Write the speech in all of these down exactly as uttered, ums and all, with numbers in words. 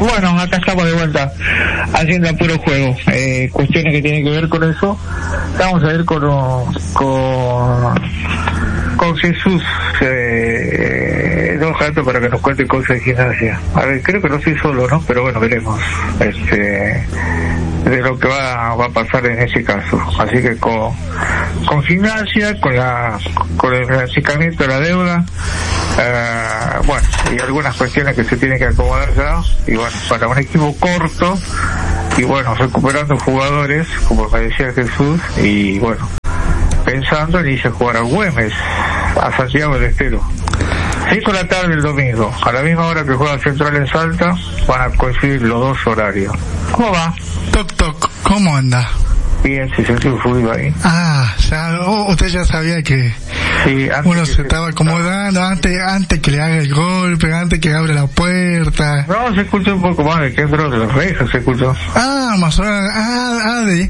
Bueno, acá estamos de vuelta haciendo a puro juego. Eh, cuestiones que tienen que ver con eso. Vamos a ir con con, con Jesús eh, dos gatos para que nos cuente cosas de gimnasia. A ver, creo que no estoy solo, ¿no? Pero bueno, veremos este de lo que va, va a pasar en ese caso. Así que con, con gimnasia, con la con el financiamiento de la deuda, eh, bueno, y algunas cuestiones que se tienen que acomodar ya, y bueno, para un equipo corto, y bueno, recuperando jugadores, como me decía Jesús, y bueno, pensando en irse a jugar a Güemes, a Santiago del Estero. cinco de la tarde el domingo, a la misma hora que juega Central en Salta, van a coincidir los dos horarios. ¿Cómo va? Toc, toc, ¿cómo anda? Bien, si sentí un fluido ahí. Ah, ya, oh, usted ya sabía que sí, uno se estaba acomodando antes antes que le haga el golpe, antes que abra la puerta. No, se escucha un poco más de que entró de las rejas, se escuchó. Ah, más o menos, ah, ah, de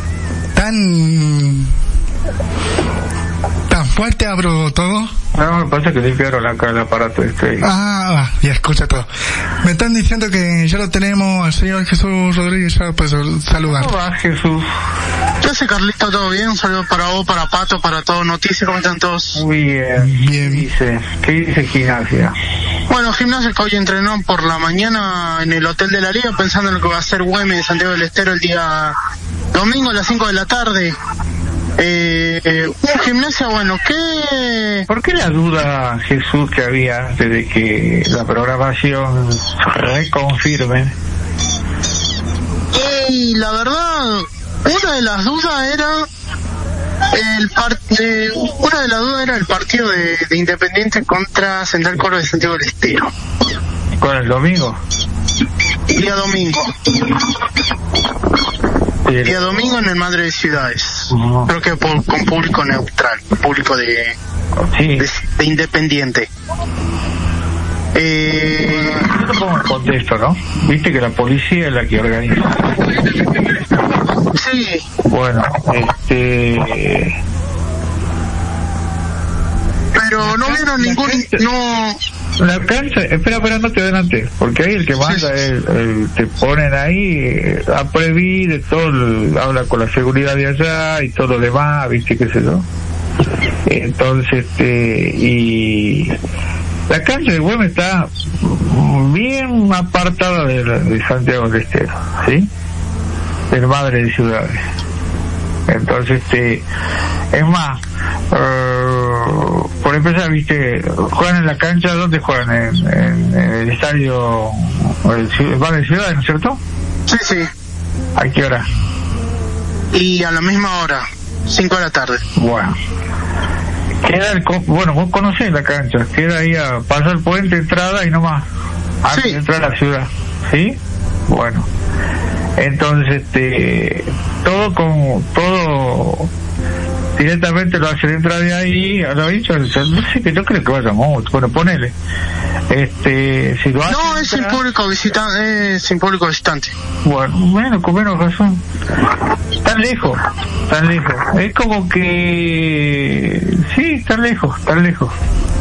tan tan fuerte abro todo. No, me pasa que limpiaron acá el aparato este. Ah, ya escucha todo. Me están diciendo que ya lo tenemos al señor Jesús Rodríguez, ya pues saludar. ¿Cómo va, Jesús? ¿Qué hace, Carlito? ¿Todo bien? Un saludo para vos, para Pato, para todo Noticias. ¿Cómo están todos? Muy bien. Bien. ¿Qué dice? ¿Qué dice Gimnasia? Bueno, Gimnasia que hoy entrenó por la mañana en el Hotel de la Liga, pensando en lo que va a hacer Güemes de Santiago del Estero el día domingo a las cinco de la tarde. Eh, eh, un Gimnasia, bueno, ¿qué? ¿Por qué la duda, Jesús, que había antes de que la programación reconfirme? Y la verdad, una de las dudas era el part eh, una de las dudas era el partido de, de Independiente contra Central Córdoba de Santiago del Estero. ¿Con el domingo? Día domingo. El día domingo en el Madre de Ciudades. Uh-huh. Creo que por, con público neutral, público de, sí. de, de Independiente. Eh... Yo pongo en contexto, ¿no? Viste que la policía es la que organiza. Sí. Bueno, este... Pero no vieron ningún... no... La cancha, espera, espera, no te adelante, porque ahí el que manda, sí, el, el, te ponen ahí a previr, todo, el, habla con la seguridad de allá y todo lo demás, viste, qué sé yo. Entonces, este, y la cancha de Güemes está bien apartada de, de Santiago del Estero, ¿sí? Del Madre de Ciudades. Entonces, este, es más, uh, por empezar, viste, juegan en la cancha, ¿dónde juegan? En, en, en el estadio, el Madre de Ciudades, ¿no es cierto? Sí, sí. ¿A qué hora? Y a la misma hora, cinco de la tarde. Bueno. Queda el, bueno, vos conocés la cancha, queda ahí a pasar el puente, entrada y nomás, antes sí. de entrar a la ciudad, ¿sí? Bueno. Entonces, este, todo con, todo directamente lo hacen entrar de ahí, lo he dicho, no sé, que yo creo que vaya mucho, bueno, ponele, este, si lo hacen no, es sin público visitante, es sin público visitante. Bueno, bueno, con menos razón, tan lejos, tan lejos, es como que, sí, tan lejos, tan lejos,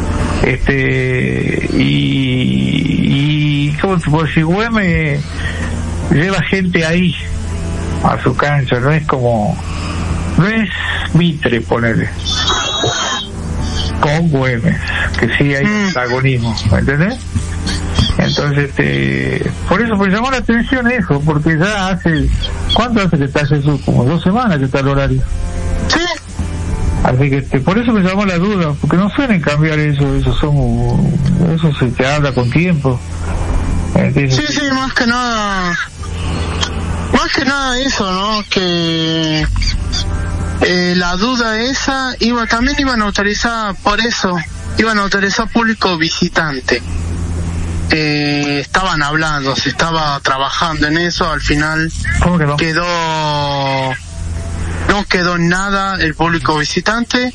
este, y, y, como si por si Güemes lleva gente ahí a su cancha, no es como, no es Mitre, ponerle con Güemes, que sí hay mm. antagonismo, ¿me entendés? Entonces, este, por eso me llamó la atención eso, porque ya hace, ¿cuánto hace que está Jesús? Como dos semanas que está el horario. Sí. Así que, este, por eso me llamó la duda, porque no suelen cambiar eso, eso son, eso se te habla con tiempo. Entonces, sí, sí, más que nada, más que nada eso, ¿no? Que eh, la duda esa iba, también iban a autorizar, por eso, iban a autorizar público visitante. Eh, estaban hablando, se estaba trabajando en eso, al final quedó? quedó, no quedó en nada el público visitante,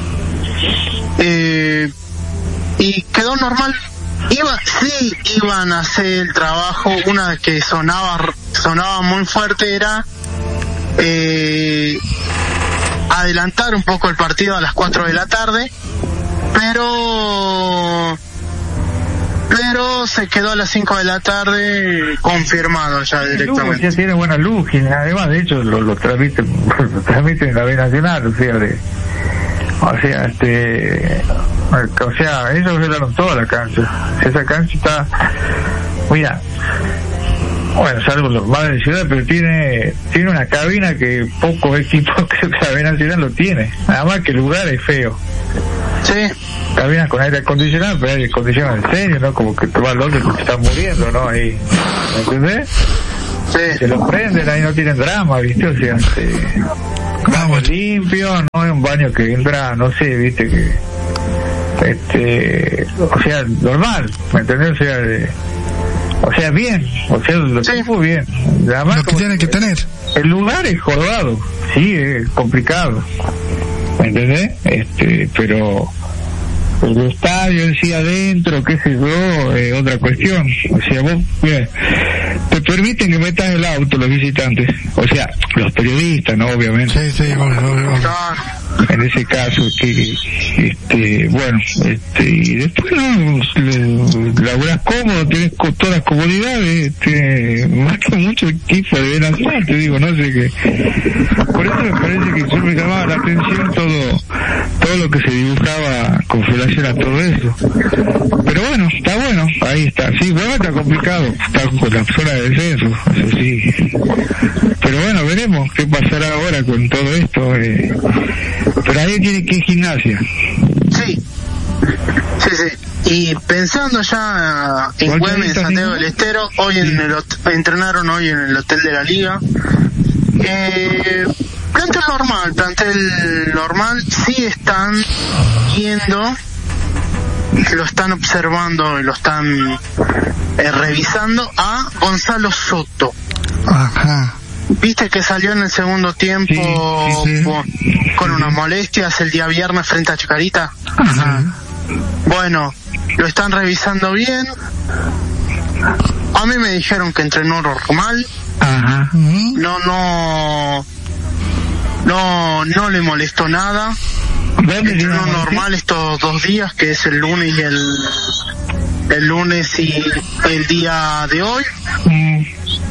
eh, y quedó normal. Iba, sí, iban a hacer el trabajo. Una que sonaba sonaba muy fuerte era eh, adelantar un poco el partido a las cuatro de la tarde, pero pero se quedó a las cinco de la tarde confirmado ya directamente. Ya tiene buena luz, y además de hecho lo, lo transmiten, lo transmiten en la B Nacional, o sea, de, o sea, este, o sea, ellos arreglaron toda la cancha. Esa cancha está, mira, bueno, salvo los más de ciudad, pero tiene tiene una cabina que pocos equipos, creo que la B Nacional lo tiene, nada más que el lugar es feo. Sí. Cabinas con aire acondicionado, pero aire acondicionado en serio, ¿no? Como que te va al otro y te están muriendo, ¿no? Ahí, ¿me entendés? Sí. Se lo prenden, ahí no tienen drama, ¿viste? O sea, este, baño limpio, no es un baño que entra, no sé, ¿viste? Que, este, o sea, normal, ¿me entendés? O sea, de, o sea, bien, o sea, lo sí. muy bien. Además, lo que tiene que tener. El lugar es jorobado, sí, es complicado, ¿me entendés? Este, pero el estadio en sí adentro, qué sé yo, es otra cuestión. O sea, vos, mira, te permiten que metas el auto los visitantes, o sea, los periodistas, ¿no? Obviamente. Sí, sí, obvio, obvio, obvio. En ese caso, que, este, bueno, este, y después, ¿no? Laburás cómodo, tenés todas las comodidades, este, más que mucho equipo de Nacional, te digo, no sé qué. Por eso me parece que yo me llamaba la atención todo, todo lo que se dibujaba con relación a todo eso. Pero bueno, está bueno, ahí está. Sí, bueno, está complicado, está con la zona de descenso, eso sí. Pero bueno, veremos qué pasará ahora con todo esto. Eh. Pero ahí tiene que ir Gimnasia. Sí, sí, sí. Y pensando ya en Güemes, en Santiago del Estero, hoy en el hot- entrenaron hoy en el hotel de la Liga. Eh, plantel normal, plantel normal, sí están viendo, lo están observando y lo están eh, revisando a Gonzalo Soto. Ajá. Viste que salió en el segundo tiempo sí, sí, sí. con, con unas molestias el día viernes frente a Chacarita. Ajá. Bueno, lo están revisando bien. A mí me dijeron que entrenó normal. Ajá. No, no, no, no le molestó nada. Entrenó normal estos dos días, que es el lunes y el, el lunes y el día de hoy. Mm.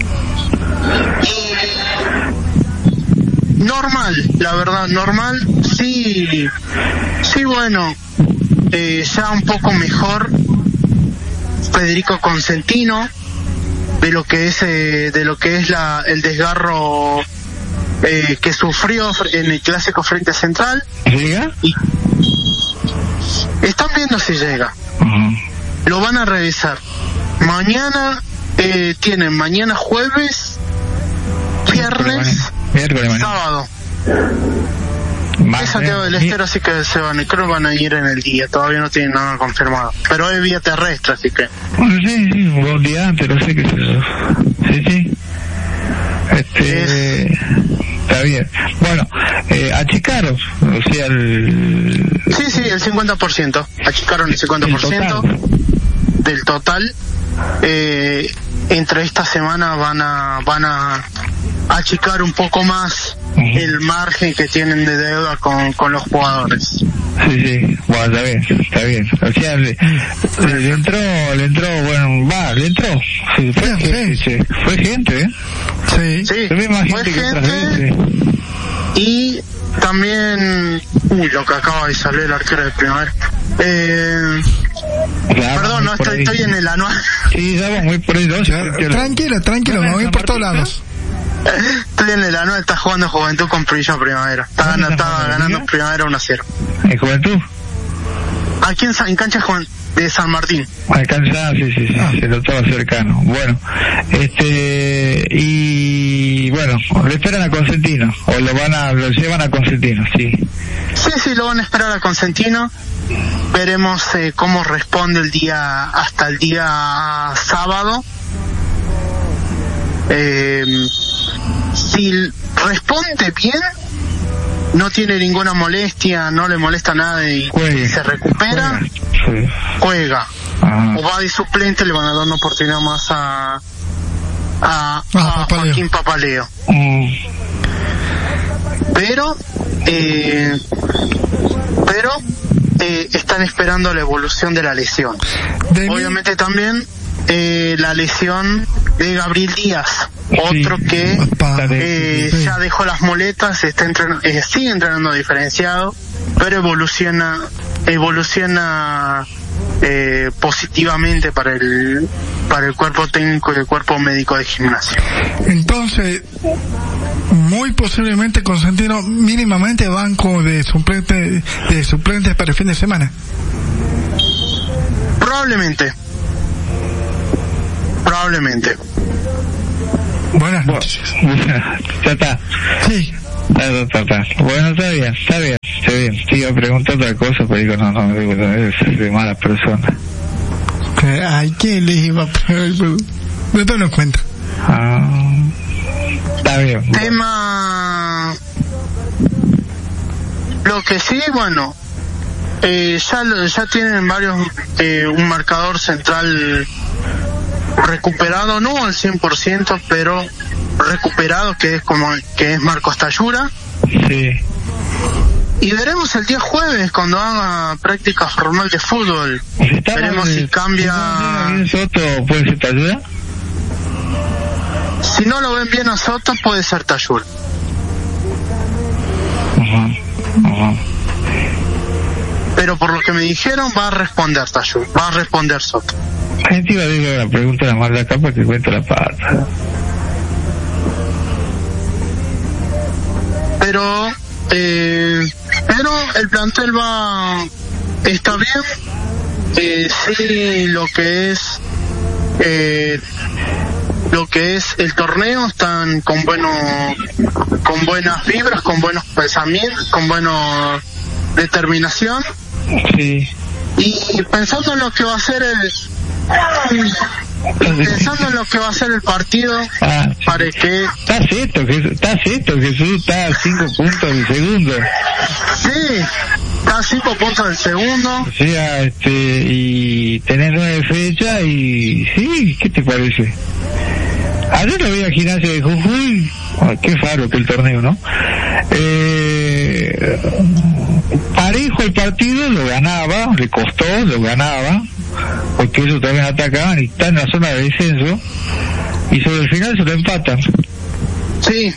Y normal, la verdad, normal. Sí, sí, bueno, eh, ya un poco mejor Federico Consentino de lo que es eh, de lo que es la el desgarro eh, que sufrió en el clásico frente a Central. ¿Llega? Y están viendo si llega. Uh-huh. Lo van a revisar. Mañana eh, tienen mañana jueves, viernes, miércoles, sábado. Más Es Santiago del Estero, así que se van, creo que van a ir en el día. Todavía no tienen nada confirmado, pero es vía terrestre, así que. Bueno, sí, sí, un día antes, no sé qué es eso. Sí, sí. Este. Es... Está bien. Bueno, eh, achicaron, o sea, el. Sí, sí, el cincuenta por ciento. Achicaron el cincuenta por ciento total. Del total. Eh, entre esta semana van a van a achicar un poco más uh-huh. el margen que tienen de deuda con, con los jugadores. Sí, sí, bueno, está bien, está bien. O sea, le, le, le entró, le entró, bueno, va, le entró. Sí, fue, sí, sí. Sí, fue gente, ¿eh? Sí, sí fue gente, que gente y también, uy, lo que acaba de salir el arquero de Primavera. Eh, claro, perdón, no, estoy, estoy en el anual. Sí, ya vamos muy por ahí, ¿no? Tranquilo, tranquilo, me voy por todos lados. Estoy en el anual, está jugando Juventud con Prillo Primavera. Está, ganando, está ganando Primavera uno a cero. ¿En Juventud? Aquí en, en cancha de San Martín. Alcanza, sí, sí, sí, ah. se lo estaba cercano. Bueno, este, y bueno, le esperan a Consentino, o lo van a, lo llevan a Consentino, sí. Sí, sí, lo van a esperar a Consentino. Veremos eh, cómo responde el día, hasta el día sábado. Eh, si responde bien, no tiene ninguna molestia, no le molesta nada y, y se recupera, juega, sí. juega. O va de suplente, le van a dar una oportunidad más a a, ah, a Joaquín Papaleo. Mm. Pero eh, pero eh, están esperando la evolución de la lesión. De Obviamente mí... también eh, la lesión de Gabriel Díaz, sí. otro que eh, sí. ya dejó las muletas, está entren- eh, sigue entrenando diferenciado, pero evoluciona, evoluciona eh, positivamente para el para el cuerpo técnico y el cuerpo médico de gimnasia. Entonces, muy posiblemente Constantino mínimamente banco de suplente, de suplentes para el fin de semana. Probablemente. Probablemente. Buenas noches. Ya está. Sí. Bueno, está bien, está bien, está bien. Te iba a preguntar otra cosa, pero digo, no, no, digo, no, es de mala persona. Ay, ¿qué le iba a preguntar? Después nos cuenta. Ah, está bien. Tema... Lo que sí, bueno, eh, ya, ya tienen varios, eh, un marcador central recuperado, no al cien por ciento, pero recuperado, que es como que es Marcos Tayura. Sí. Y veremos el día jueves cuando haga práctica formal de fútbol. Está veremos el, si cambia. ¿Bien Soto puede ser Tayura? Si no lo ven bien a Soto, puede ser Tayura. Ajá, ajá. Pero por lo que me dijeron, va a responder Tayura, va a responder Soto. Gente iba a decir la pregunta de más de acá para que cuente la pata. Pero eh, pero el plantel va está bien. Eh, sí, lo que es eh, lo que es el torneo están con bueno con buenas vibras, con buenos pensamientos, con buena determinación. Sí. Y pensando en lo que va a ser el pensando en lo que va a ser el partido, ah, sí. para que está cierto, está cierto, Jesús está a cinco puntos del segundo. Sí, está a cinco puntos del segundo. O sea, este, y tener nueve fechas y sí, ¿qué te parece? Ayer lo vi a Gimnasia de Jujuy, oh, qué faro que el torneo, ¿no? Eh, parejo el partido, lo ganaba, le costó, lo ganaba, porque ellos también atacaban y están en la zona de descenso, y sobre el final se lo empatan. Sí.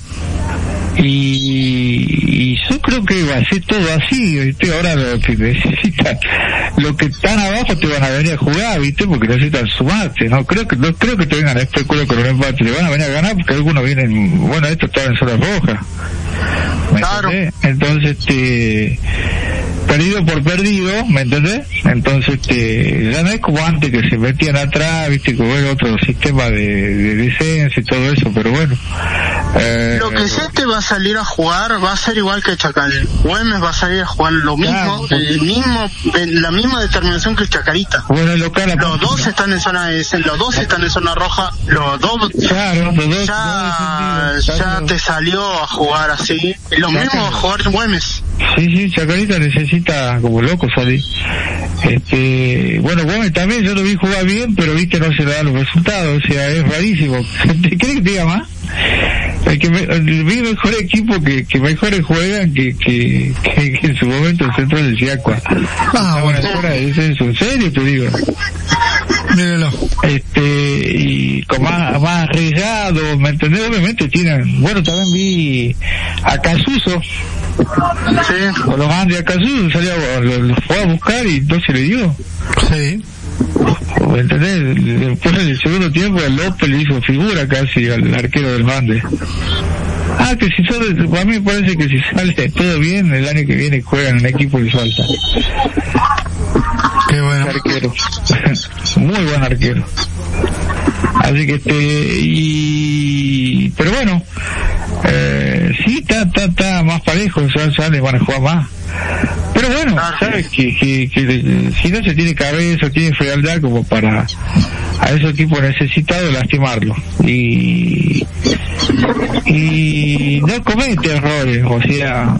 Y, y yo creo que va a ser todo así, ¿viste? Ahora lo que necesitan, los que están abajo te van a venir a jugar, ¿viste? Porque necesitan sumarte, ¿no? Creo que no creo que te vengan a especular con un empate, le van a venir a ganar porque algunos vienen, bueno, estos están en zona roja. Claro. ¿Entendés? Entonces, este, perdido por perdido, ¿me entendés? Entonces, este, ya no es como antes que se metían atrás, ¿viste? Como era otro sistema de, de descenso y todo eso, pero bueno. Eh, lo que sí te va a salir a jugar va a ser igual que Chacal. Güemes va a salir a jugar lo mismo, claro, el mismo, la misma determinación que el Chacarita. Bueno, local, los dos no. están en zona de descenso, los dos están en zona roja, los dos, claro, los dos ya, dos ya te salió a jugar así. Lo mismo va a jugar Güemes. Sí, sí, Chacarita necesita como loco salir. Este, bueno, Gómez también yo lo vi jugar bien, pero viste no se le dan los resultados, o sea, es rarísimo. ¿Te crees que te diga más? El que me, el, vi mejor equipo que, que mejores juegan que, que, que, que en su momento el centro del Ciacua. Ah, bueno, es eso, en serio te digo. Míralo. Este, y con más, más arriesgado, ¿me entendés? Obviamente tienen, bueno, también vi a Casuso. Sí. Con los grandes a Casuso, salió, lo, lo fue a buscar y no se le dio. Sí. ¿Me entendés? Después en el segundo tiempo el López le hizo figura casi al arquero del Mande. Ah, que si solo, para mí me parece que si sale todo bien, el año que viene juegan en equipo y falta. Qué bueno. Arquero. Muy buen arquero. Así que este, y, pero bueno, eh, sí, está, está, está más parejo, ya sale, van a jugar más. Pero bueno, sabes que, que, que si no se tiene cabeza, tiene frialdad como para a esos equipos necesitados lastimarlo y y no comete errores, o sea,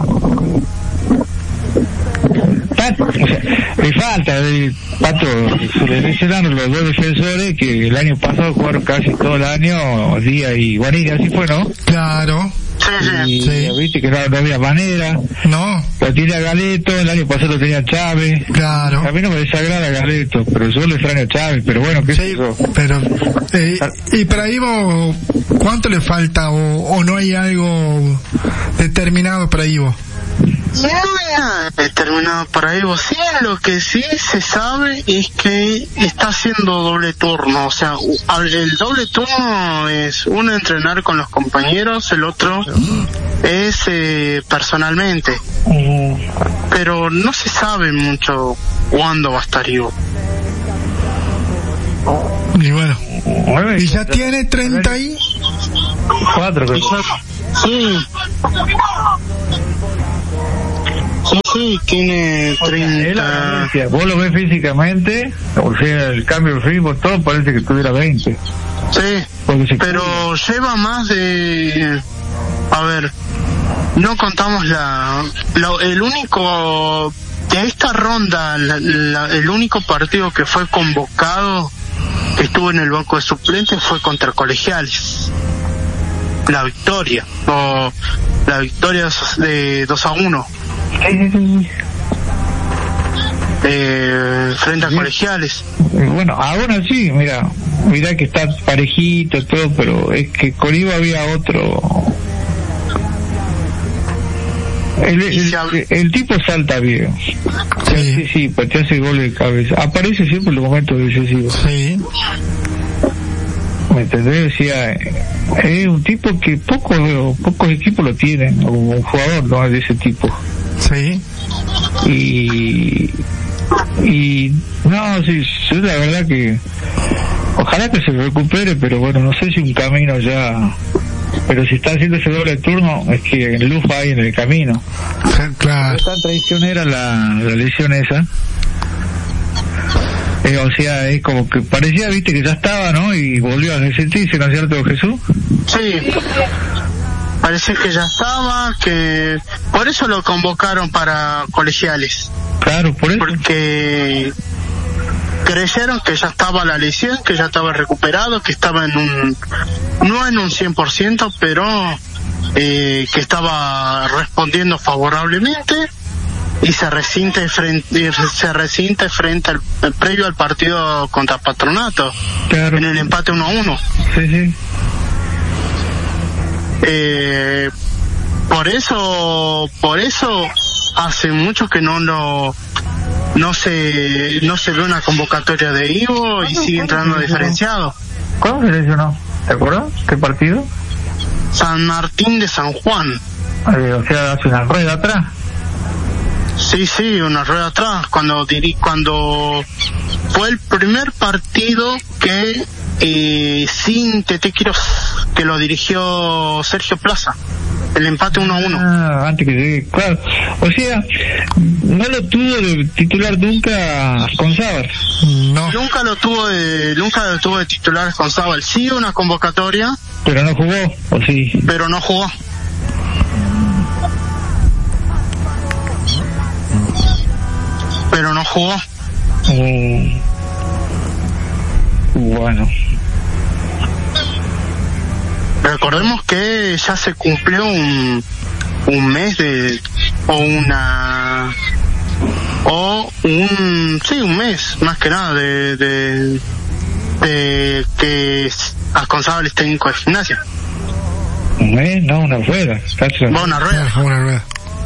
Pato, o sea, le falta el Pato, se le mencionaron los dos defensores que el año pasado jugaron casi todo el año, Díaz y Guanini, así fue, ¿no? Claro. Sí, y sí. viste que no, no había manera. No. Lo tiene a Galeto, el año pasado lo tenía Chávez. Claro. A mí no me desagrada Galeto, pero yo le extraño a Chávez, pero bueno, qué sé yo. Pero, eh, y para Ivo, ¿cuánto le falta o, o no hay algo determinado para Ivo? No hay nada determinado para Ivo. Sí, lo que sí se sabe es que está haciendo doble turno. O sea, el doble turno es uno entrenar con los compañeros, el otro es eh, personalmente. Pero no se sabe mucho cuándo va a estar Ivo. Y bueno, y ya tiene treinta y cuatro, sí. Sí, sí, tiene treinta. Vos lo ves físicamente, o sea, el cambio de ritmo, todo parece que tuviera veinte. Sí, pero cuida. Lleva más de... A ver, no contamos la... la el único... De esta ronda, la, la, el único partido que fue convocado, que estuvo en el banco de suplentes, fue contra Colegiales. La victoria, o la victoria de dos a uno. Eh, frente a Colegiales. Bueno, ahora sí, mira, mira que está parejito todo, pero es que con Ivo había otro. El, el, el, el tipo salta bien. Sí, sí, sí, pues te hace gol de cabeza. Aparece siempre en los momentos decisivos. Sí. ¿Me entendés? Decía, es un tipo que pocos pocos equipos lo tienen, o un jugador no de ese tipo. Sí. Y y no, sí, sí, la verdad que ojalá que se recupere, pero bueno, no sé si un camino ya, pero si está haciendo ese doble turno es que en luz hay en el camino. Claro. Es tan traicionera la, la lesión esa. Eh, o sea, es como que parecía, viste, que ya estaba, ¿no? Y volvió a resentirse, ¿no es cierto, Jesús? Sí. Parece que ya estaba, que por eso lo convocaron para Colegiales. Claro, por eso. Porque creyeron que ya estaba la lesión, que ya estaba recuperado, que estaba en un, no en un cien por ciento, pero eh, que estaba respondiendo favorablemente, y se resiente frente, se resiente frente al, previo al partido contra Patronato, claro, en el empate uno a uno. Sí, sí. Eh, por eso, por eso hace mucho que no lo, no se, no se ve una convocatoria de Ivo y sigue entrando diferenciado. ¿Cuándo se lesionó? ¿Te acuerdas? ¿Qué partido? San Martín de San Juan. Eh, o sea, hace una rueda atrás. Sí, sí, una rueda atrás, cuando diri cuando fue el primer partido que eh, sin Tete Quirós, que lo dirigió Sergio Plaza, el empate uno a uno. Ah, antes que llegue, claro. O sea, no lo tuvo de titular nunca con Sábal. No. Nunca lo tuvo de, nunca lo tuvo de titular con Sábal. Sí, una convocatoria. Pero no jugó, ¿o sí? Pero no jugó. Pero no jugó. Mm. Bueno. Recordemos que ya se cumplió un, un mes de, o una, o un, sí, un mes, más que nada, de, de, de que Asconzábal es técnico de Gimnasia. Un mes, no, una rueda. No, una rueda. Una rueda.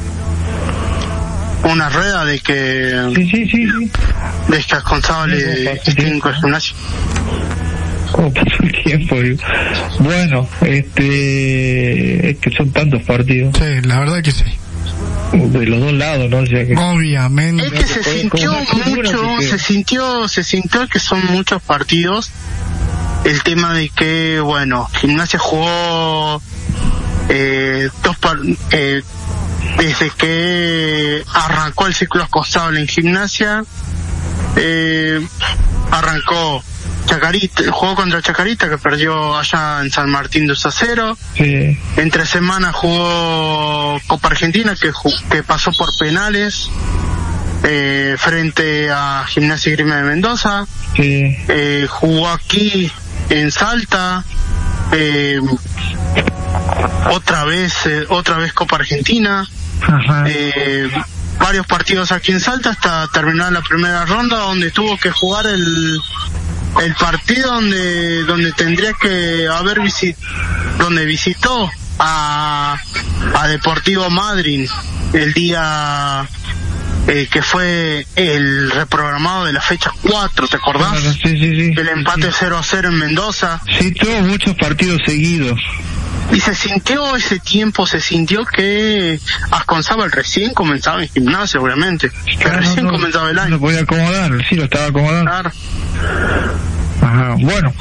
Una rueda de que... Sí, sí, sí, sí. De que Asconzábal es técnico de Gimnasia. ¿Cómo pasó el tiempo? Digo. Bueno, este, es que son tantos partidos. Sí, la verdad que sí. De los dos lados, ¿no? O sea que... Obviamente. Es que se sintió mucho, se sintió, se sintió que son muchos partidos. El tema de que, bueno, Gimnasia jugó eh, dos par eh, desde que arrancó el ciclo Asconzábal en Gimnasia, eh, arrancó Chacarita, jugó contra Chacarita, que perdió allá en San Martín dos a cero. Sí. Entre semana jugó Copa Argentina, que, que pasó por penales eh, frente a Gimnasia y Grima de Mendoza. Sí. Eh, jugó aquí en Salta, eh, otra vez, eh, otra vez Copa Argentina. Ajá. Eh, varios partidos aquí en Salta hasta terminar la primera ronda, donde tuvo que jugar el el partido donde donde tendría que haber visit donde visitó a a Deportivo Madryn el día eh, que fue el reprogramado de la fecha cuatro, ¿te acordás? Claro, sí, sí, sí. El empate sí. cero a cero en Mendoza. Sí, tuvo muchos partidos seguidos. Y se sintió ese tiempo, se sintió que Asconzábal recién comenzaba en Gimnasia, obviamente. Que Claro, recién no, comenzaba el no año. lo podía acomodar, sí, lo estaba acomodando. Claro. Ajá, bueno,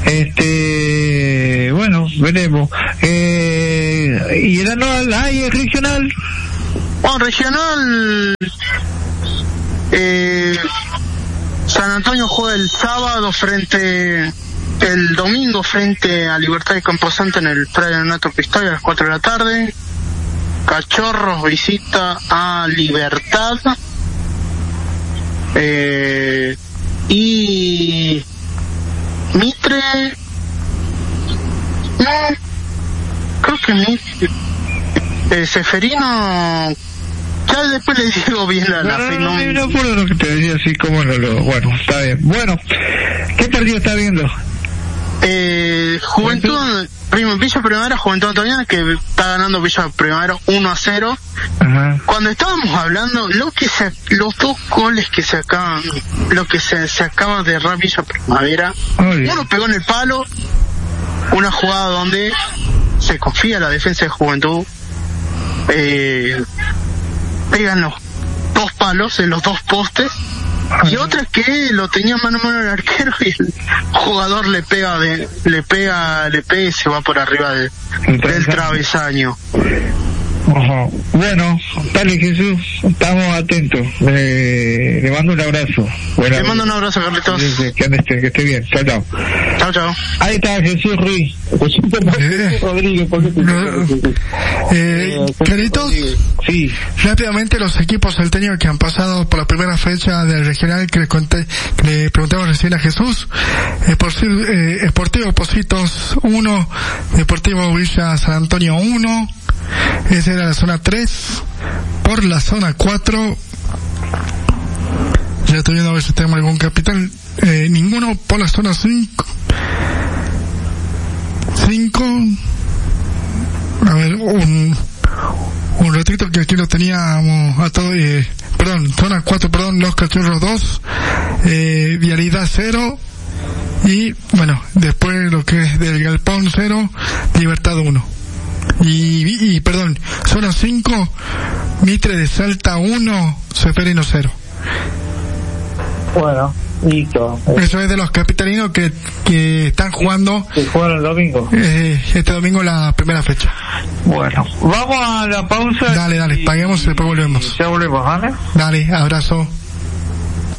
este, bueno, veremos. Eh, ¿Y el anual hay el regional? Bueno, regional, eh, San Antonio juega el sábado frente, el domingo frente a Libertad de Camposanto en el Predio Renato Pistoia a las cuatro de la tarde. Cachorros visita a Libertad. Eh, y Mitre, no, creo que Mitre, eh, Seferino, ya después le digo bien la, la No, fe, no, no, no, no acuerdo lo que te decía, así como lo, lo, bueno, está bien. Bueno, ¿qué partido está viendo? eh, Juventud, Primo, Villa Primavera, Juventud Antoniana, que está ganando Villa Primavera uno a cero. Ajá. Cuando estábamos hablando, lo que se, los dos goles que se acaban, lo que se, se acaba de errar Villa Primavera, Oye. uno pegó en el palo, una jugada donde se confía la defensa de Juventud, eh, pegan los dos palos en los dos postes, y otra que lo tenía mano a mano el arquero y el jugador le pega de, le pega, le pega y se va por arriba de, del travesaño. Ajá. Bueno, dale Jesús, estamos atentos. Eh, le mando un abrazo. Buena, Te mando un abrazo, Carlitos. Que, que, esté, que esté bien. Chao, chao. Chao, chao. Ahí está Jesús Ruiz. Eh, Rodríguez, ¿por qué te- no, eh, Carlitos, Sí. rápidamente los equipos salteños que han pasado por la primera fecha del regional que le conté, que le preguntamos recién a Jesús. Esportivo, eh, Esportivo Positos uno, Deportivo Villa San Antonio uno, esa era la zona tres. Por la zona cuatro, ya estoy viendo a ver si tenemos algún capital, eh, ninguno. Por la zona cinco, cinco, a ver, un un ratito que aquí lo teníamos a todo, eh, perdón, zona cuatro, perdón, Los Cachorros dos, eh, Vialidad cero, y bueno, después lo que es del Galpón cero, Libertad uno. Y, y perdón, zona cinco, Mitre de Salta uno, Seferino cero. Bueno, listo. Eso es de los capitalinos que, que están jugando Se juega el domingo. eh, este domingo la primera fecha. Bueno, vamos a la pausa. Dale, dale, y- paguemos y después volvemos. Ya volvemos, ¿vale? Dale, abrazo.